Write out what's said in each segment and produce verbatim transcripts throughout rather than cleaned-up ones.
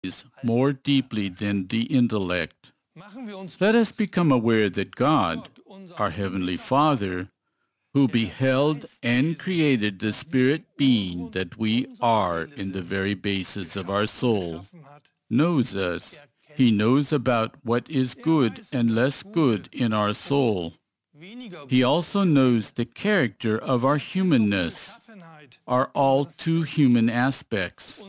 more deeply than the intellect. Let us become aware that God, our Heavenly Father, who beheld and created the spirit being that we are in the very basis of our soul, knows us. He knows about what is good and less good in our soul. He also knows the character of our humanness, our all too human aspects.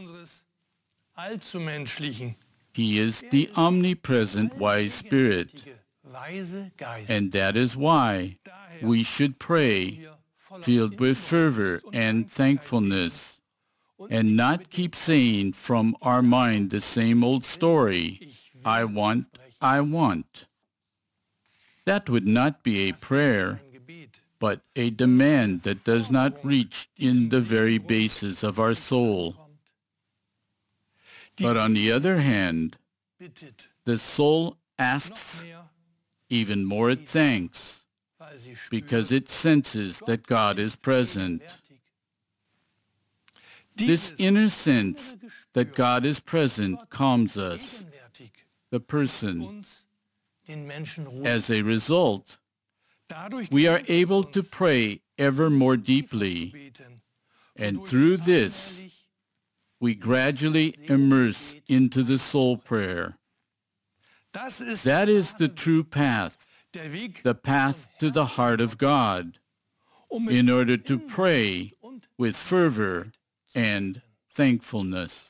He is the omnipresent wise spirit, and that is why we should pray, filled with fervor and thankfulness, and not keep saying from our mind the same old story, I want, I want. That would not be a prayer, but a demand that does not reach in the very basis of our soul. But on the other hand, the soul asks even more it thanks, because it senses that God is present. This inner sense that God is present calms us, the person. As a result, we are able to pray ever more deeply, and through this, we gradually immerse into the soul prayer. That is the true path, the path to the heart of God, in order to pray with fervor and thankfulness.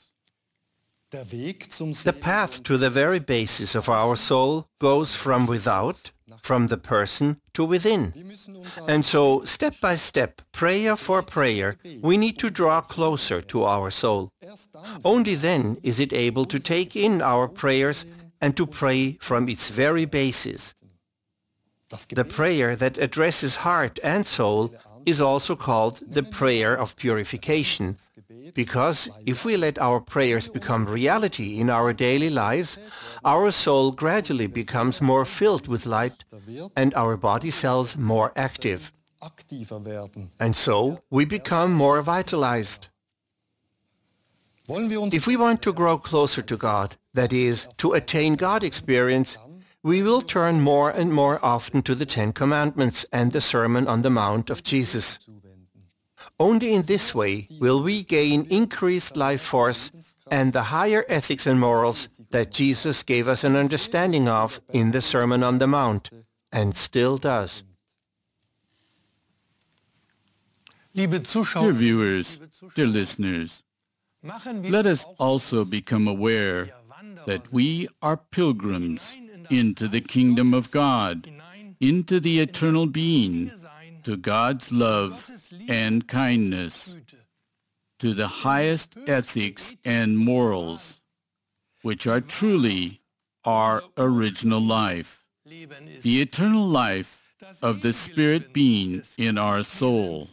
The path to the very basis of our soul goes from without, from the person, to within. And so, step by step, prayer for prayer, we need to draw closer to our soul. Only then is it able to take in our prayers and to pray from its very basis. The prayer that addresses heart and soul is also called the prayer of purification, because if we let our prayers become reality in our daily lives, our soul gradually becomes more filled with light and our body cells more active. And so we become more vitalized. If we want to grow closer to God, that is, to attain God experience, we will turn more and more often to the Ten Commandments and the Sermon on the Mount of Jesus. Only in this way will we gain increased life force and the higher ethics and morals that Jesus gave us an understanding of in the Sermon on the Mount, and still does. Dear viewers, dear listeners, let us also become aware that we are pilgrims into the kingdom of God, into the eternal being, to God's love and kindness, to the highest ethics and morals, which are truly our original life, the eternal life of the spirit being in our soul.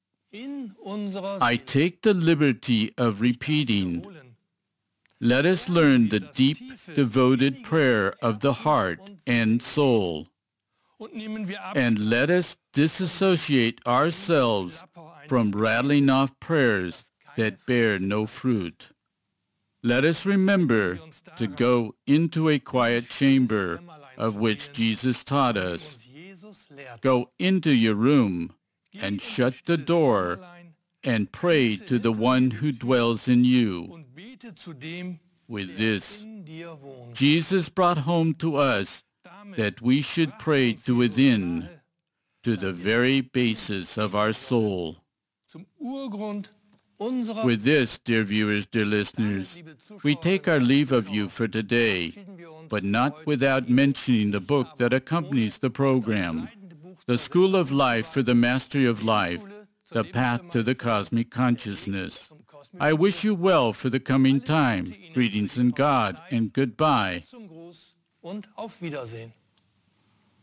I take the liberty of repeating, let us learn the deep, devoted prayer of the heart and soul, and let us disassociate ourselves from rattling off prayers that bear no fruit. Let us remember to go into a quiet chamber of which Jesus taught us. Go into your room and shut the door and pray to the one who dwells in you. With this, Jesus brought home to us that we should pray to within, to the very basis of our soul. With this, dear viewers, dear listeners, we take our leave of you for today, but not without mentioning the book that accompanies the program, The School of Life for the Mastery of Life, The Path to the Cosmic Consciousness. I wish you well for the coming time. Greetings in God and goodbye. Und auf Wiedersehen.